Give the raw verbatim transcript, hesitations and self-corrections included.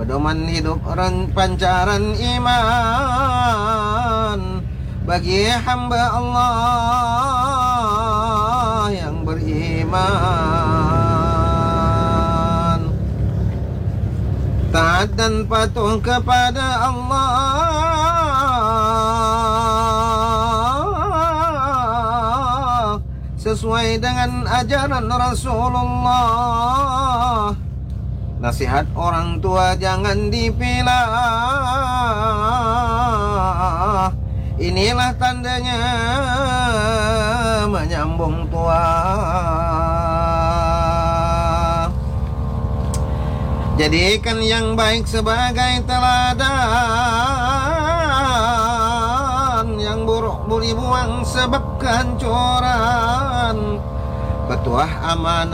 pedoman hidup ren pancaran iman bagi hamba Allah yang beriman, taat dan patuh kepada Allah sesuai dengan ajaran Rasulullah. Nasihat orang tua jangan dipilah, inilah tandanya menyambung tua. Jadikan yang baik sebagai teladan, yang buruk beri buang sebab kehancuran. Petuah amanah